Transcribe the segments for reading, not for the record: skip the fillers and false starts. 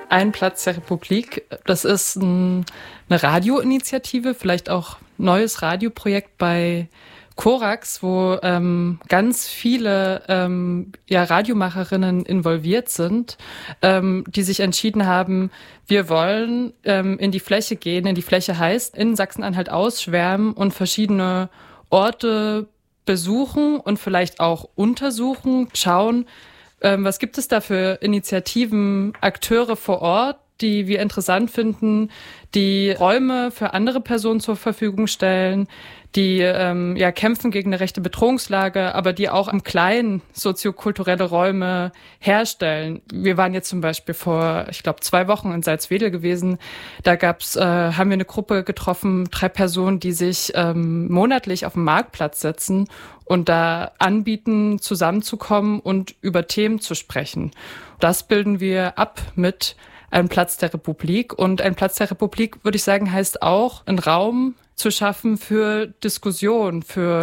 Ein Platz der Republik. Das ist eine Radioinitiative, vielleicht auch neues Radioprojekt bei Korax, wo ganz viele Radiomacherinnen involviert sind, die sich entschieden haben, wir wollen in die Fläche gehen. In die Fläche heißt in Sachsen-Anhalt ausschwärmen und verschiedene Orte besuchen und vielleicht auch untersuchen, schauen, was gibt es da für Initiativen, Akteure vor Ort, die wir interessant finden, die Räume für andere Personen zur Verfügung stellen, die kämpfen gegen eine rechte Bedrohungslage, aber die auch im Kleinen soziokulturelle Räume herstellen. Wir waren jetzt zum Beispiel vor, 2 Wochen in Salzwedel gewesen. Da haben wir eine Gruppe getroffen, 3 Personen, die sich monatlich auf den Marktplatz setzen und da anbieten, zusammenzukommen und über Themen zu sprechen. Das bilden wir ab mit Ein Platz der Republik. Und Ein Platz der Republik, würde ich sagen, heißt auch, einen Raum zu schaffen für Diskussion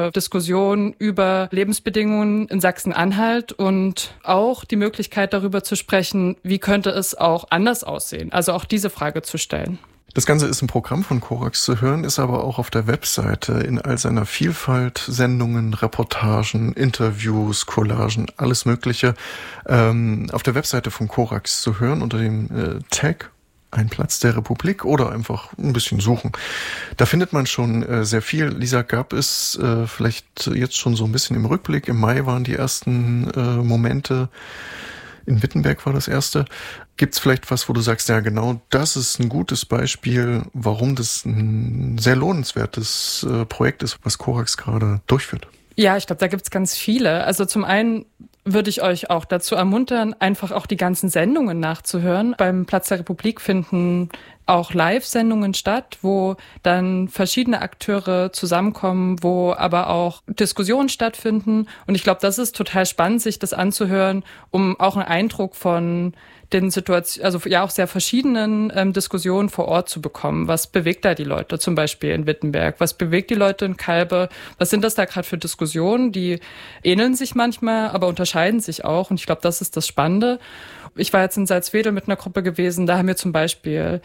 über Lebensbedingungen in Sachsen-Anhalt und auch die Möglichkeit, darüber zu sprechen, wie könnte es auch anders aussehen. Also auch diese Frage zu stellen. Das Ganze ist im Programm von Korax zu hören, ist aber auch auf der Webseite in all seiner Vielfalt, Sendungen, Reportagen, Interviews, Collagen, alles Mögliche, auf der Webseite von Korax zu hören unter dem Tag Ein Platz der Republik oder einfach ein bisschen suchen. Da findet man schon sehr viel. Lisa, gab es vielleicht jetzt schon so ein bisschen im Rückblick, im Mai waren die ersten Momente, in Wittenberg war das erste. Gibt's vielleicht was, wo du sagst, ja genau, das ist ein gutes Beispiel, warum das ein sehr lohnenswertes Projekt ist, was Korax gerade durchführt? Ja, ich glaube, da gibt's ganz viele. Also zum einen würde ich euch auch dazu ermuntern, einfach auch die ganzen Sendungen nachzuhören. Beim Platz der Republik finden auch Live-Sendungen statt, wo dann verschiedene Akteure zusammenkommen, wo aber auch Diskussionen stattfinden. Und ich glaube, das ist total spannend, sich das anzuhören, um auch einen Eindruck von den Situationen, also ja auch sehr verschiedenen Diskussionen vor Ort zu bekommen. Was bewegt da die Leute, zum Beispiel in Wittenberg? Was bewegt die Leute in Calbe? Was sind das da gerade für Diskussionen? Die ähneln sich manchmal, aber unterscheiden sich auch. Und ich glaube, das ist das Spannende. Ich war jetzt in Salzwedel mit einer Gruppe gewesen, da haben wir zum Beispiel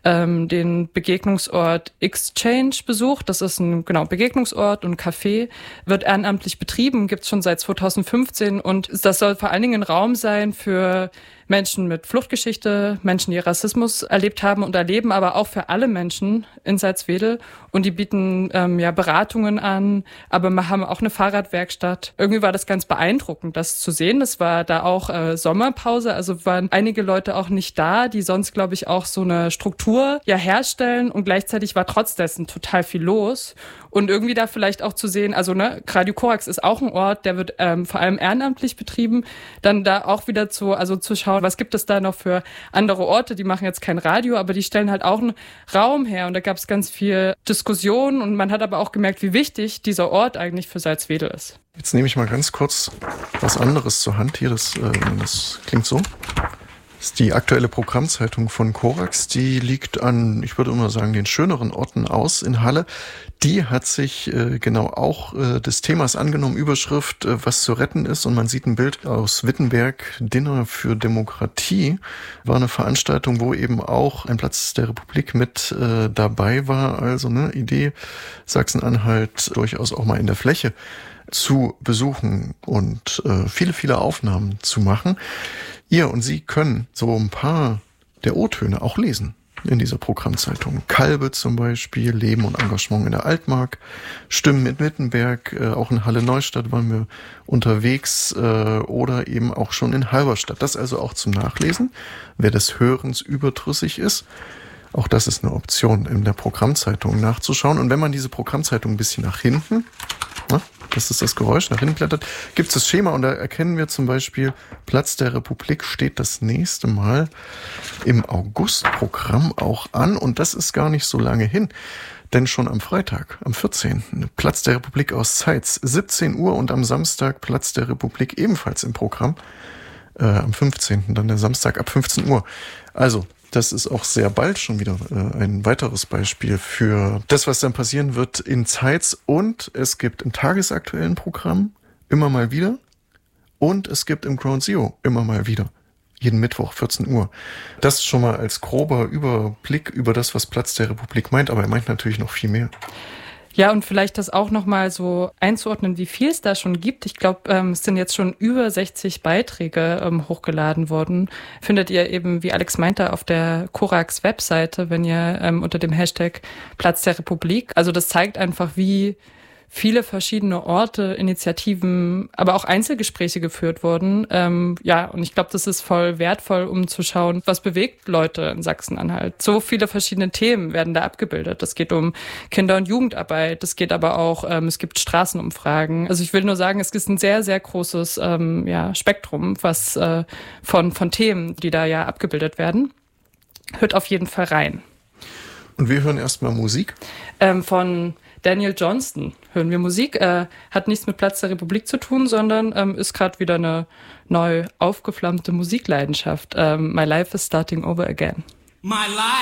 den Begegnungsort Exchange besucht. Das ist ein Begegnungsort und ein Café, wird ehrenamtlich betrieben, gibt's schon seit 2015 und das soll vor allen Dingen ein Raum sein für Menschen mit Fluchtgeschichte, Menschen, die Rassismus erlebt haben und erleben, aber auch für alle Menschen in Salzwedel. Und die bieten Beratungen an, aber wir haben auch eine Fahrradwerkstatt. Irgendwie war das ganz beeindruckend, das zu sehen. Es war da auch Sommerpause, also waren einige Leute auch nicht da, die sonst, glaube ich, auch so eine Struktur herstellen. Und gleichzeitig war trotz dessen total viel los. Und irgendwie da vielleicht auch zu sehen, also Radio Korax ist auch ein Ort, der wird vor allem ehrenamtlich betrieben. Dann da auch wieder zu schauen, was gibt es da noch für andere Orte, die machen jetzt kein Radio, aber die stellen halt auch einen Raum her. Und da gab es ganz viel Diskussion und man hat aber auch gemerkt, wie wichtig dieser Ort eigentlich für Salzwedel ist. Jetzt nehme ich mal ganz kurz was anderes zur Hand hier, das klingt so. Das ist die aktuelle Programmzeitung von Korax, die liegt an, ich würde immer sagen, den schöneren Orten aus in Halle. Die hat sich auch des Themas angenommen, Überschrift, was zu retten ist. Und man sieht ein Bild aus Wittenberg, Dinner für Demokratie. War eine Veranstaltung, wo eben auch ein Platz der Republik mit dabei war. Also eine Idee, Sachsen-Anhalt durchaus auch mal in der Fläche zu besuchen und viele, viele Aufnahmen zu machen. Ihr und Sie können so ein paar der O-Töne auch lesen in dieser Programmzeitung. Calbe zum Beispiel, Leben und Engagement in der Altmark, Stimmen in Wittenberg, auch in Halle-Neustadt waren wir unterwegs oder eben auch schon in Halberstadt. Das also auch zum Nachlesen, wer des Hörens überdrüssig ist. Auch das ist eine Option, in der Programmzeitung nachzuschauen. Und wenn man diese Programmzeitung ein bisschen nach hinten, das ist das Geräusch, nach hinten blättert, gibt es das Schema und da erkennen wir zum Beispiel, Platz der Republik steht das nächste Mal im August-Programm auch an und das ist gar nicht so lange hin. Denn schon am Freitag, am 14. Platz der Republik aus Zeitz, 17 Uhr und am Samstag Platz der Republik ebenfalls im Programm. Am 15. dann der Samstag ab 15 Uhr. Also, das ist auch sehr bald schon wieder ein weiteres Beispiel für das, was dann passieren wird in Zeitz. Und es gibt im tagesaktuellen Programm immer mal wieder und es gibt im Ground Zero immer mal wieder jeden Mittwoch, 14 Uhr. Das schon mal als grober Überblick über das, was Platz der Republik meint, aber er meint natürlich noch viel mehr. Ja, und vielleicht das auch nochmal so einzuordnen, wie viel es da schon gibt. Ich glaube, es sind jetzt schon über 60 Beiträge hochgeladen worden. Findet ihr eben, wie Alex meinte, auf der Korax Webseite, wenn ihr unter dem Hashtag Platz der Republik. Also das zeigt einfach, wie viele verschiedene Orte, Initiativen, aber auch Einzelgespräche geführt wurden. Und ich glaube, das ist voll wertvoll, um zu schauen, was bewegt Leute in Sachsen-Anhalt. So viele verschiedene Themen werden da abgebildet. Es geht um Kinder- und Jugendarbeit, es geht aber auch, es gibt Straßenumfragen. Also ich will nur sagen, es ist ein sehr, sehr großes Spektrum, was von Themen, die da ja abgebildet werden. Hört auf jeden Fall rein. Und wir hören erstmal Musik. Von Daniel Johnston hören wir Musik. Hat nichts mit Platz der Republik zu tun, sondern ist gerade wieder eine neu aufgeflammte Musikleidenschaft. My life is starting over again. My life